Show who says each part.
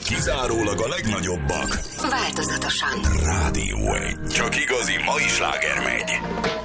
Speaker 1: Kizárólag a legnagyobbak.
Speaker 2: Változatosan.
Speaker 1: Rádió 1. Csak igazi mai sláger megy.